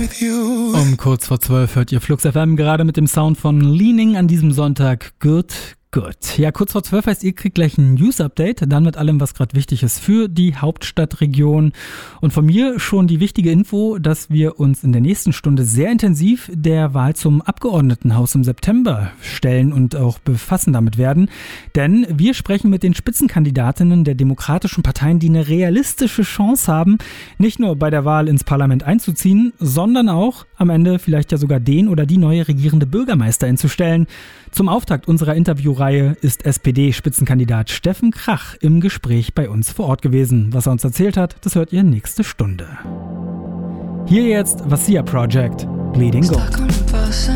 Um kurz vor 12 hört ihr Flux FM gerade mit dem Sound von Leaning an diesem Sonntag. Good. Ja, kurz vor 12 heißt, ihr kriegt gleich ein News-Update, dann mit allem, was gerade wichtig ist für die Hauptstadtregion. Und von mir schon die wichtige Info, dass wir uns in der nächsten Stunde sehr intensiv der Wahl zum Abgeordnetenhaus im September stellen und auch befassen damit werden. Denn wir sprechen mit den Spitzenkandidatinnen der demokratischen Parteien, die eine realistische Chance haben, nicht nur bei der Wahl ins Parlament einzuziehen, sondern auch am Ende vielleicht ja sogar den oder die neue regierende Bürgermeisterin zu stellen. Zum Auftakt unserer Interviewreihe ist SPD-Spitzenkandidat Steffen Krach im Gespräch bei uns vor Ort gewesen. Was er uns erzählt hat, das hört ihr nächste Stunde. Hier jetzt Vassia Project, Bleeding Gold.